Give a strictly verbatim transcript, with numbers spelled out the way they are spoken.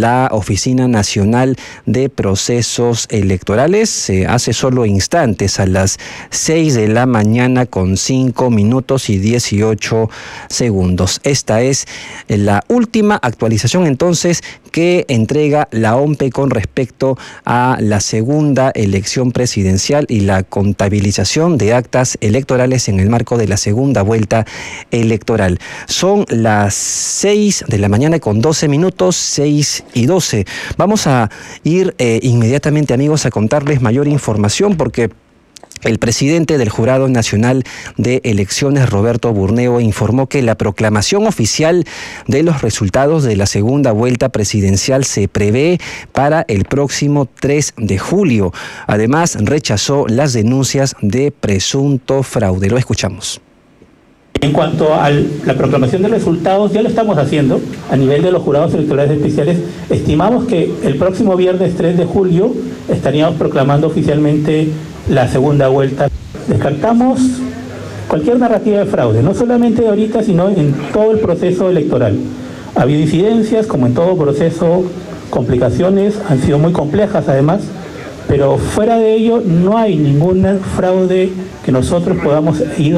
la Oficina Nacional de Procesos Electorales. Eh, hace solo instantes, a las seis de la mañana con cinco minutos y dieciocho segundos. Esta es la última actualización entonces que entrega la O M P E con respecto a la segunda elección presidencial y la contabilización de actas electorales en el marco de la segunda vuelta electoral. Son las seis de la mañana con doce minutos, seis y doce. Vamos a ir eh, inmediatamente, amigos, a contarles mayor información porque el presidente del Jurado Nacional de Elecciones, Roberto Burneo, informó que la proclamación oficial de los resultados de la segunda vuelta presidencial se prevé para el próximo tres de julio. Además, rechazó las denuncias de presunto fraude. Lo escuchamos. En cuanto a la proclamación de resultados, ya lo estamos haciendo a nivel de los jurados electorales especiales. Estimamos que el próximo viernes tres de julio estaríamos proclamando oficialmente la segunda vuelta. Descartamos cualquier narrativa de fraude, no solamente ahorita, sino en todo el proceso electoral. Ha habido incidencias, como en todo proceso, complicaciones, han sido muy complejas además, pero fuera de ello no hay ningún fraude que nosotros podamos ir